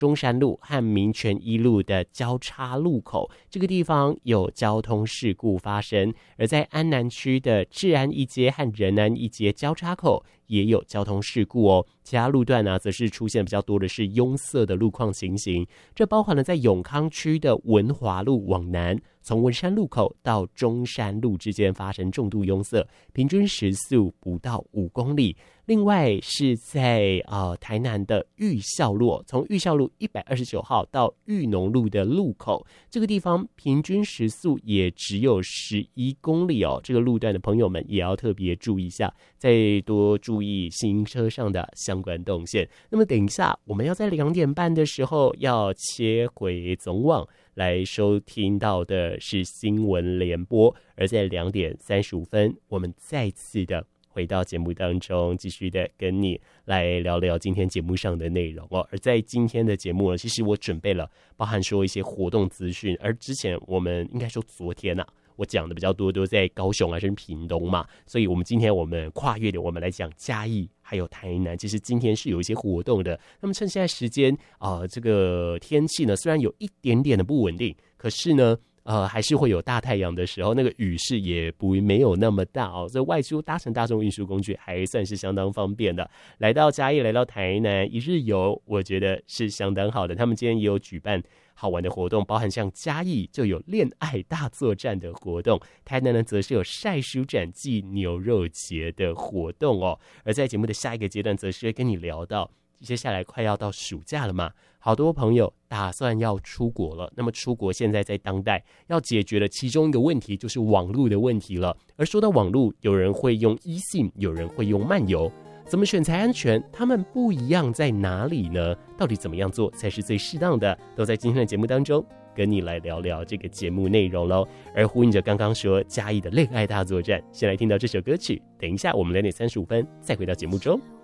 中山路和民权一路的交叉路口，这个地方有交通事故发生。而在安南区的治安一街和仁安一街交叉口也有交通事故哦。其他路段呢，则是出现比较多的是拥塞的路况情形。这包含了在永康区的文华路往南，从文山路口到中山路之间发生重度拥塞，平均时速不到5公里。另外是在台南的裕孝路，从裕孝路129号到裕农路的路口，这个地方平均时速也只有11公里哦。这个路段的朋友们也要特别注意一下，再多注意行车上的相关动线。那么等一下我们要在2点半的时候要切回总网来收听到的是新闻联播，而在2点35分我们再次的回到节目当中，继续的跟你来聊聊今天节目上的内容哦。而在今天的节目呢，其实我准备了包含说一些活动资讯，而之前我们应该说昨天啊，我讲的比较多都在高雄还是屏东嘛，所以今天我们跨越的我们来讲嘉义还有台南，其实今天是有一些活动的。那么趁现在时间这个天气呢虽然有一点点的不稳定，可是呢还是会有大太阳的时候，那个雨势也没有那么大哦，所以外出搭乘大众运输工具还算是相当方便的。来到嘉义来到台南一日游，我觉得是相当好的。他们今天也有举办好玩的活动，包含像嘉义就有恋爱大作战的活动，台南呢则是有晒书展暨牛肉节的活动哦。而在节目的下一个阶段，则是会跟你聊到接下来快要到暑假了嘛，好多朋友打算要出国了。那么出国现在在当代要解决的其中一个问题就是网络的问题了。而说到网络，有人会用eSIM，有人会用漫游，怎么选才安全？他们不一样在哪里呢？到底怎么样做才是最适当的？都在今天的节目当中跟你来聊聊这个节目内容咯。而呼应着刚刚说嘉义的恋爱大作战，先来听到这首歌曲，等一下我们2点35分再回到节目中。